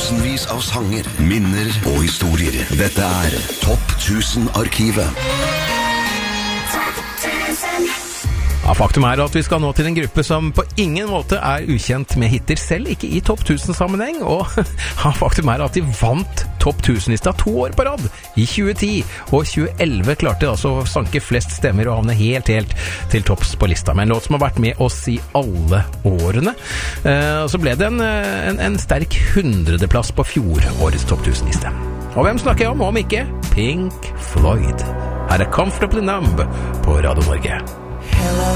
Tusenvis av sanger, minner og historier. Dette Topp 1000-arkivet. Ja, faktum at vi skal nå til en gruppe som på ingen måte ukjent med hitter, selv ikke i Topp 1000-sammenheng, og faktum at de vant Topp 1000-lista 2 år på rad, i 2010, og 2011 klarte altså å sanke flest stemmer og havne helt til topps på lista, med en låt som har vært med oss i alle årene. Så ble det en sterk 100. plass på fjorårets Topp 1000-liste. Og hvem snakker jeg om ikke Pink Floyd? Her Comfortably Numb på Radio Norge. Hello,